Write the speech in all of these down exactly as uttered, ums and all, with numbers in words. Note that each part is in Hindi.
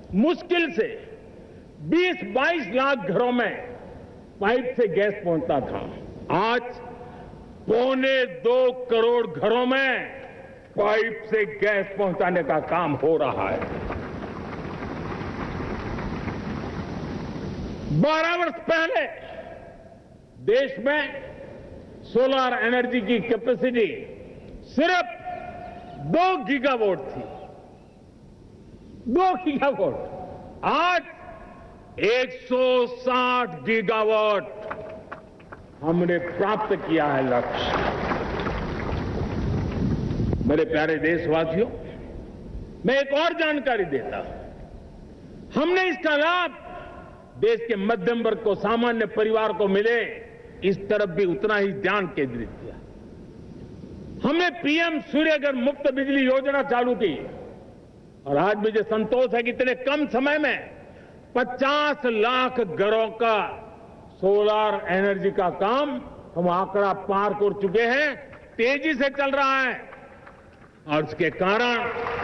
मुश्किल से बीस बाईस लाख घरों में पाइप से गैस पहुंचता था। आज पौने दो करोड़ घरों में पाइप से गैस पहुंचाने का काम हो रहा है। बारह वर्ष पहले देश में सोलर एनर्जी की कैपेसिटी सिर्फ दो गीगावाट थी। दो गीगावाट आज एक सौ साठ गीगावाट हमने प्राप्त किया है लक्ष्य। मेरे प्यारे देशवासियों, मैं एक और जानकारी देता हूं। हमने इसका लाभ देश के मध्यम वर्ग को, सामान्य परिवार को मिले, इस तरफ भी उतना ही ध्यान केंद्रित किया। हमने पीएम सूर्यघर मुफ्त बिजली योजना चालू की और आज मुझे संतोष है कि इतने कम समय में पचास लाख घरों का सोलर एनर्जी का काम हम आंकड़ा पार कर चुके हैं। तेजी से चल रहा है और इसके कारण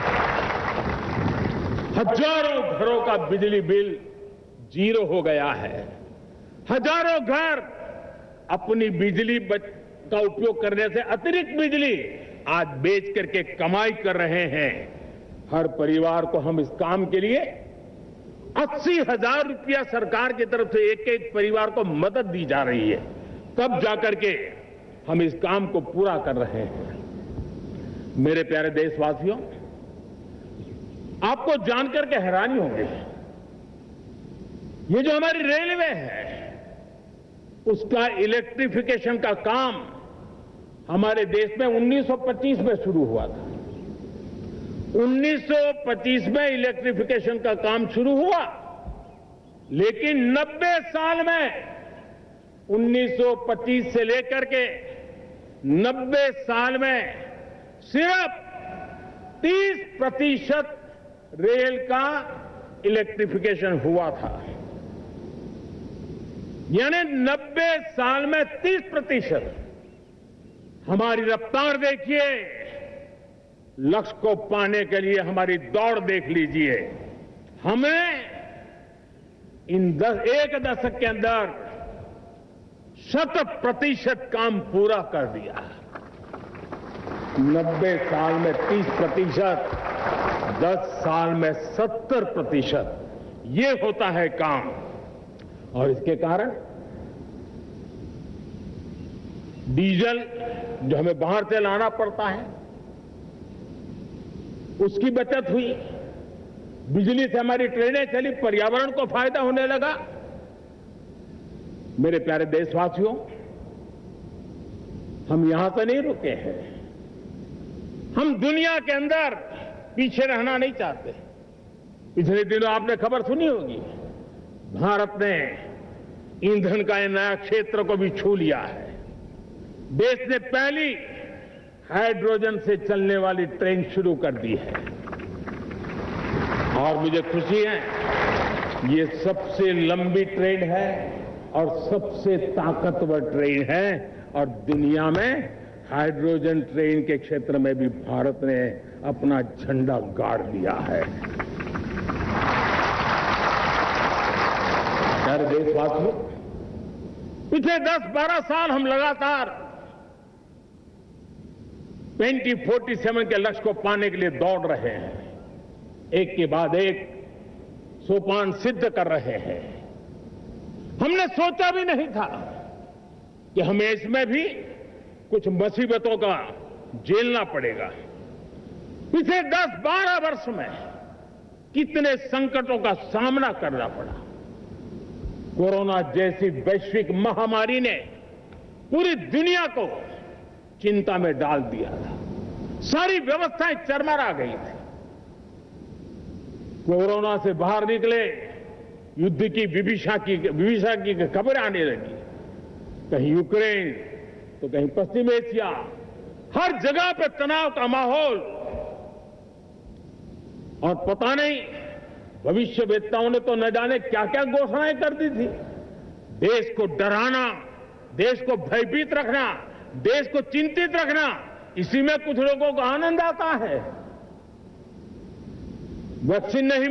हजारों घरों का बिजली बिल जीरो हो गया है। हजारों घर अपनी बिजली का उपयोग करने से अतिरिक्त बिजली आज बेच करके कमाई कर रहे हैं। हर परिवार को हम इस काम के लिए अस्सी हजार रुपया सरकार की तरफ से एक एक परिवार को मदद दी जा रही है। तब जाकर के हम इस काम को पूरा कर रहे हैं। मेरे प्यारे देशवासियों, आपको जानकर के हैरानी होगी, ये जो हमारी रेलवे है उसका इलेक्ट्रिफिकेशन का काम हमारे देश में उन्नीस सौ पच्चीस में शुरू हुआ था। उन्नीस सौ पच्चीस में इलेक्ट्रिफिकेशन का काम शुरू हुआ, लेकिन नब्बे साल में उन्नीस सौ पच्चीस से लेकर के नब्बे साल में सिर्फ तीस प्रतिशत रेल का इलेक्ट्रिफिकेशन हुआ था। यानी नब्बे साल में तीस प्रतिशत। हमारी रफ्तार देखिए, लक्ष्य को पाने के लिए हमारी दौड़ देख लीजिए। हमें इन दस एक दशक के अंदर शत प्रतिशत काम पूरा कर दिया। नब्बे साल में तीस प्रतिशत, दस साल में सत्तर प्रतिशत, ये होता है काम। और इसके कारण डीजल जो हमें बाहर से लाना पड़ता है उसकी बचत हुई। बिजली से हमारी ट्रेनें चली, पर्यावरण को फायदा होने लगा। मेरे प्यारे देशवासियों, हम यहां से नहीं रुके हैं। हम दुनिया के अंदर पीछे रहना नहीं चाहते। पिछले दिनों आपने खबर सुनी होगी, भारत ने ईंधन का ये नया क्षेत्र को भी छू लिया है। देश ने पहली हाइड्रोजन से चलने वाली ट्रेन शुरू कर दी है और मुझे खुशी है, ये सबसे लंबी ट्रेन है और सबसे ताकतवर ट्रेन है और दुनिया में हाइड्रोजन ट्रेन के क्षेत्र में भी भारत ने अपना झंडा गाड़ दिया है। प्यारे देशवासियों, पिछले दस बारह साल हम लगातार ट्वेंटी फोर्टी सेवन के लक्ष्य को पाने के लिए दौड़ रहे हैं। एक के बाद एक सोपान सिद्ध कर रहे हैं। हमने सोचा भी नहीं था कि हमें इसमें भी कुछ मुसीबतों का झेलना पड़ेगा। पिछले दस बारह वर्ष में कितने संकटों का सामना करना पड़ा। कोरोना जैसी वैश्विक महामारी ने पूरी दुनिया को चिंता में डाल दिया था। सारी व्यवस्थाएं चरमरा गई थी। कोरोना से बाहर निकले, युद्ध की विभीषा की विभीषा की खबरें आने लगी। कहीं यूक्रेन तो कहीं पश्चिम एशिया, हर जगह पे तनाव का माहौल। और पता नहीं भविष्यवेत्ताओं ने तो न जाने क्या क्या घोषणाएं कर दी थी। देश को डराना, देश को भयभीत रखना, देश को चिंतित रखना, इसी में कुछ लोगों को आनंद आता है। वैक्सीन नहीं